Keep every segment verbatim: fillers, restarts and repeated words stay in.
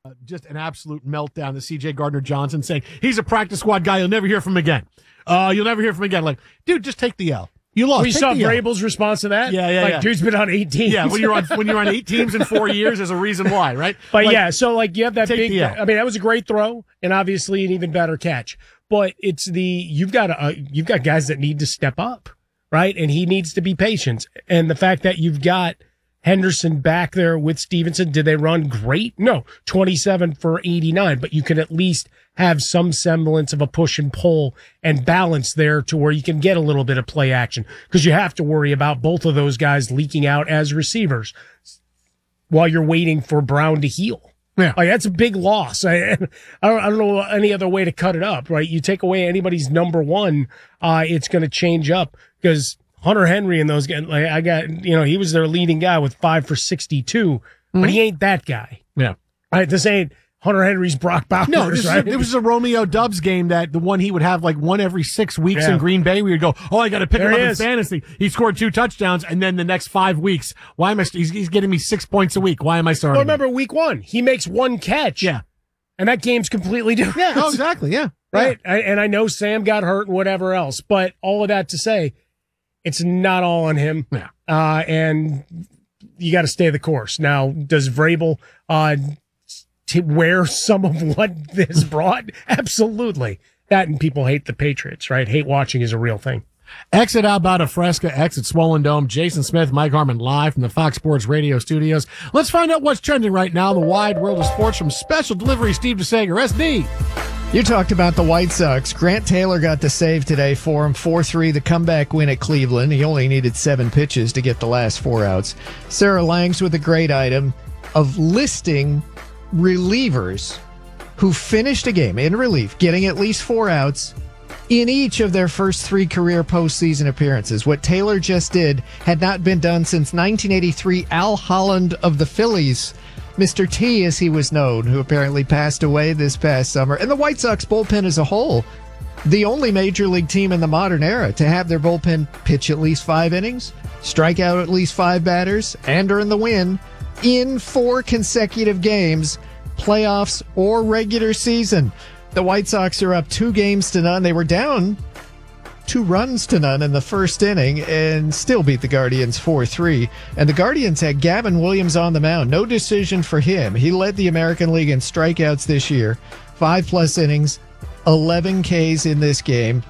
Uh, just an absolute meltdown to C J Gardner-Johnson saying he's a practice squad guy. You'll never hear from him again. Uh, you'll never hear from him again. Like, dude, just take the L. You lost. We saw Vrabel's response to that. Yeah, yeah, like, yeah. Dude's been on eight teams. Yeah, when you're on when you're on eight teams in four years, there's a reason why, right? But like, yeah, so like you have that take big. the L. I mean, that was a great throw, and obviously an even better catch. But it's the you've got uh, you've got guys that need to step up, right? And he needs to be patient. And the fact that you've got Henderson back there with Stevenson, did they run great? No, twenty-seven for eighty-nine, but you can at least have some semblance of a push and pull and balance there to where you can get a little bit of play action, because you have to worry about both of those guys leaking out as receivers while you're waiting for Brown to heal. Yeah. Like, that's a big loss. I, I, don't, I don't know any other way to cut it up, right? You take away anybody's number one, uh, it's going to change up, because Hunter Henry and those guys, like, I got, you know, he was their leading guy with five for sixty-two, mm-hmm. but he ain't that guy. Yeah. Right? This ain't Hunter Henry's Brock Bowers. No, this, right? is a, it was a Romeo Dubs game, that the one he would have like one every six weeks yeah. in Green Bay. We would go, oh, I got to pick there him up he in is. fantasy. He scored two touchdowns, and then the next five weeks, why am I? He's, he's getting me six points a week. Why am I starting? Well, remember week one, he makes one catch. Yeah, and that game's completely different. Yeah, oh, exactly. Yeah, right. Yeah. I, and I know Sam got hurt and whatever else, but all of that to say, it's not all on him. Yeah, uh, and you got to stay the course. Now, does Vrabel uh, to wear some of what this brought? Absolutely. That, and people hate the Patriots, right? Hate watching is a real thing. Exit Alberta Fresca, exit Swollen Dome. Jason Smith, Mike Harmon, live from the Fox Sports Radio studios. Let's find out what's trending right now in the wide world of sports from Special Delivery Steve DeSager, S D. You talked about the White Sox. Grant Taylor got the save today for him, four three, the comeback win at Cleveland. He only needed seven pitches to get the last four outs. Sarah Langs with a great item of listing relievers who finished a game in relief, getting at least four outs in each of their first three career postseason appearances. What Taylor just did had not been done since nineteen eighty-three Al Holland of the Phillies, Mister T as he was known, who apparently passed away this past summer. And the White Sox bullpen as a whole, the only major league team in the modern era to have their bullpen pitch at least five innings, strike out at least five batters, and earn the win in four consecutive games, playoffs or regular season. The White Sox are up two games to none. They were down two runs to none in the first inning and still beat the Guardians four three. And the Guardians had Gavin Williams on the mound. No decision for him. He led the American League in strikeouts this year. Five-plus innings, eleven Ks in this game.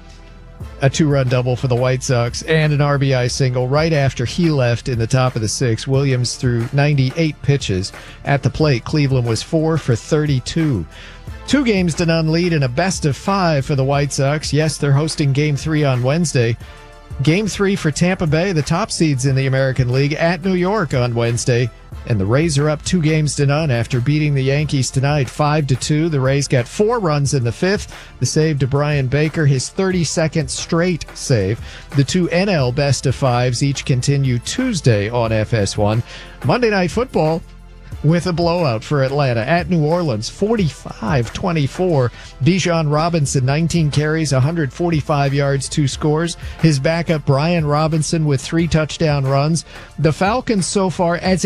A two-run double for the White Sox and an R B I single right after he left in the top of the sixth. Williams threw ninety-eight pitches at the plate. Cleveland was four for thirty-two. Two games to none lead in a best of five for the White Sox. Yes, they're hosting Game three on Wednesday. Game three for Tampa Bay, the top seeds in the American League, at New York on Wednesday. And the Rays are up two games to none after beating the Yankees tonight five to two. The Rays got four runs in the fifth. The save to Brian Baker, his thirty-second straight save. The two N L best of fives each continue Tuesday on F S one. Monday Night Football with a blowout for Atlanta at New Orleans, forty-five twenty-four. Bijan Robinson, nineteen carries, one hundred forty-five yards, two scores. His backup, Brian Robinson, with three touchdown runs. The Falcons so far, as